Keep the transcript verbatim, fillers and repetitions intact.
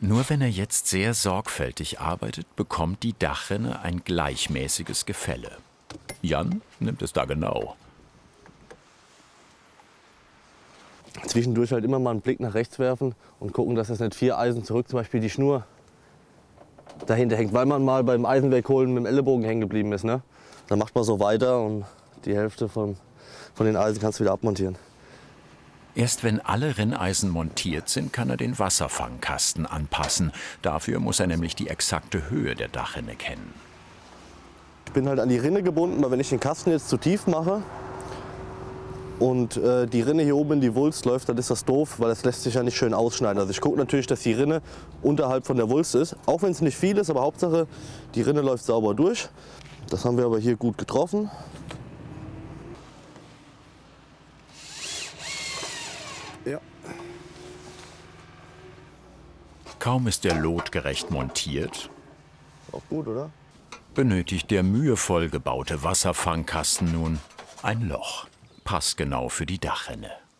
Nur wenn er jetzt sehr sorgfältig arbeitet, bekommt die Dachrinne ein gleichmäßiges Gefälle. Jan nimmt es da genau. Zwischendurch halt immer mal einen Blick nach rechts werfen und gucken, dass das nicht vier Eisen zurück, zum Beispiel die Schnur, dahinter hängt, weil man mal beim Eisenwerkholen mit dem Ellenbogen hängen geblieben ist. Ne? Dann macht man so weiter und die Hälfte von, von den Eisen kannst du wieder abmontieren. Erst wenn alle Rinneisen montiert sind, kann er den Wasserfangkasten anpassen. Dafür muss er nämlich die exakte Höhe der Dachrinne kennen. Ich bin halt an die Rinne gebunden, weil wenn ich den Kasten jetzt zu tief mache und äh, die Rinne hier oben in die Wulst läuft, dann ist das doof, weil das lässt sich ja nicht schön ausschneiden. Also ich gucke natürlich, dass die Rinne unterhalb von der Wulst ist, auch wenn es nicht viel ist, aber Hauptsache die Rinne läuft sauber durch. Das haben wir aber hier gut getroffen. Ja. Kaum ist der Lot gerecht montiert, Auch gut, oder? benötigt der mühevoll gebaute Wasserfangkasten nun ein Loch, passgenau für die Dachrinne.